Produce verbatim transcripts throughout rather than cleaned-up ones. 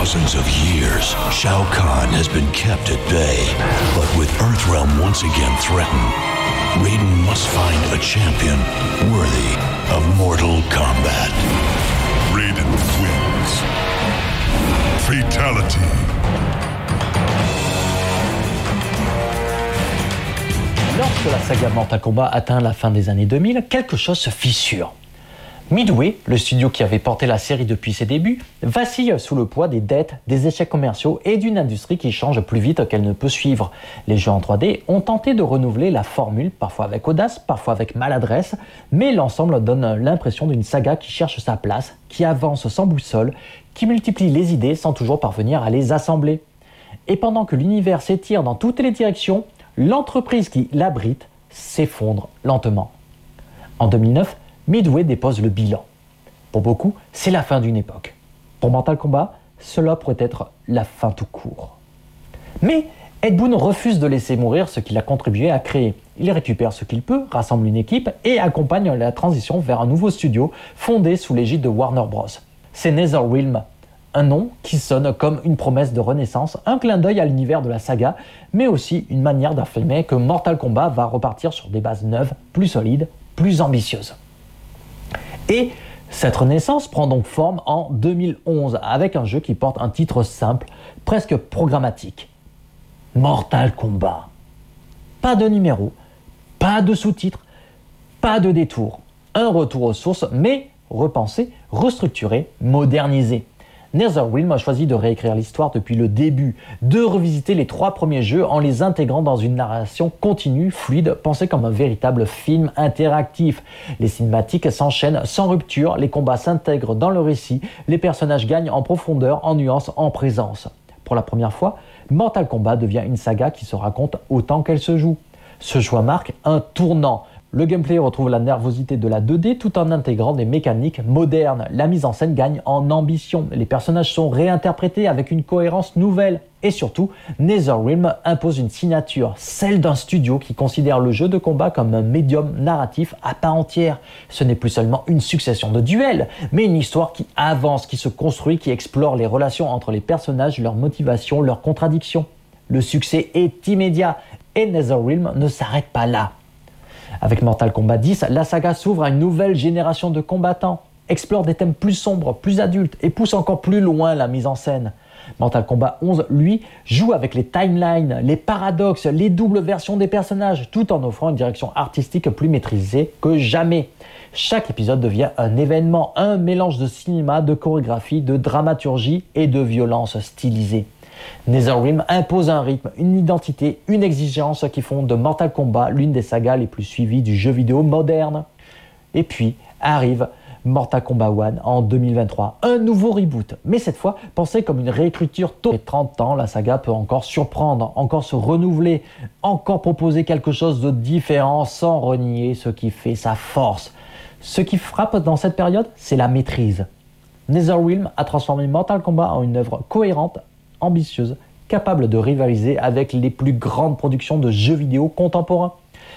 thousands of years, Shao Kahn has been kept at bay. But with Earthrealm once again threatened, Raiden must find a champion worthy of Mortal Kombat. Raiden wins. Fatality. Lorsque la saga Mortal Kombat atteint la fin des années deux mille, quelque chose se fissure. Midway, le studio qui avait porté la série depuis ses débuts, vacille sous le poids des dettes, des échecs commerciaux et d'une industrie qui change plus vite qu'elle ne peut suivre. Les jeux en trois D ont tenté de renouveler la formule, parfois avec audace, parfois avec maladresse, mais l'ensemble donne l'impression d'une saga qui cherche sa place, qui avance sans boussole, qui multiplie les idées sans toujours parvenir à les assembler. Et pendant que l'univers s'étire dans toutes les directions, l'entreprise qui l'abrite s'effondre lentement. En deux mille neuf, Midway dépose le bilan. Pour beaucoup, c'est la fin d'une époque. Pour Mortal Kombat, cela pourrait être la fin tout court. Mais Ed Boon refuse de laisser mourir ce qu'il a contribué à créer. Il récupère ce qu'il peut, rassemble une équipe et accompagne la transition vers un nouveau studio fondé sous l'égide de Warner Bros. C'est NetherRealm, un nom qui sonne comme une promesse de renaissance, un clin d'œil à l'univers de la saga, mais aussi une manière d'affirmer que Mortal Kombat va repartir sur des bases neuves, plus solides, plus ambitieuses. Et cette renaissance prend donc forme en deux mille onze avec un jeu qui porte un titre simple, presque programmatique. Mortal Kombat. Pas de numéro, pas de sous-titres, pas de détour. Un retour aux sources, mais repensé, restructuré, modernisé. NetherRealm a choisi de réécrire l'histoire depuis le début, de revisiter les trois premiers jeux en les intégrant dans une narration continue, fluide, pensée comme un véritable film interactif. Les cinématiques s'enchaînent sans rupture, les combats s'intègrent dans le récit, les personnages gagnent en profondeur, en nuance, en présence. Pour la première fois, Mortal Kombat devient une saga qui se raconte autant qu'elle se joue. Ce choix marque un tournant. Le gameplay retrouve la nervosité de la deux D tout en intégrant des mécaniques modernes. La mise en scène gagne en ambition. Les personnages sont réinterprétés avec une cohérence nouvelle. Et surtout, NetherRealm impose une signature, celle d'un studio qui considère le jeu de combat comme un médium narratif à part entière. Ce n'est plus seulement une succession de duels, mais une histoire qui avance, qui se construit, qui explore les relations entre les personnages, leurs motivations, leurs contradictions. Le succès est immédiat et NetherRealm ne s'arrête pas là. Avec Mortal Kombat dix, la saga s'ouvre à une nouvelle génération de combattants, explore des thèmes plus sombres, plus adultes et pousse encore plus loin la mise en scène. Mortal Kombat onze, lui, joue avec les timelines, les paradoxes, les doubles versions des personnages, tout en offrant une direction artistique plus maîtrisée que jamais. Chaque épisode devient un événement, un mélange de cinéma, de chorégraphie, de dramaturgie et de violence stylisée. NetherRealm impose un rythme, une identité, une exigence qui font de Mortal Kombat l'une des sagas les plus suivies du jeu vidéo moderne. Et puis arrive Mortal Kombat un en deux mille vingt-trois, un nouveau reboot, mais cette fois pensé comme une réécriture tôt. Après trente ans, la saga peut encore surprendre, encore se renouveler, encore proposer quelque chose de différent sans renier ce qui fait sa force. Ce qui frappe dans cette période, c'est la maîtrise. NetherRealm a transformé Mortal Kombat en une œuvre cohérente, ambitieuse, capable de rivaliser avec les plus grandes productions de jeux vidéo contemporains.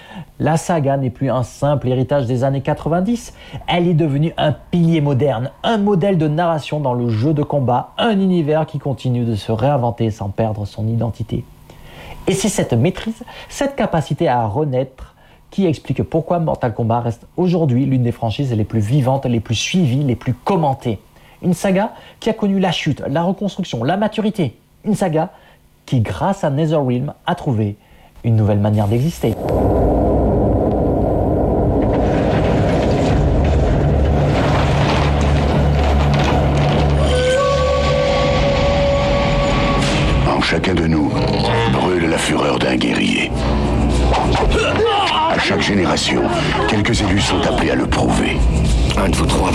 La saga n'est plus un simple héritage des années quatre-vingt-dix, elle est devenue un pilier moderne, un modèle de narration dans le jeu de combat, un univers qui continue de se réinventer sans perdre son identité. Et c'est cette maîtrise, cette capacité à renaître qui explique pourquoi Mortal Kombat reste aujourd'hui l'une des franchises les plus vivantes, les plus suivies, les plus commentées. Une saga qui a connu la chute, la reconstruction, la maturité. Une saga qui, grâce à NetherRealm, a trouvé une nouvelle manière d'exister. En chacun de nous brûle la fureur d'un guerrier. À chaque génération, quelques élus sont appelés à le prouver. Un de vous trois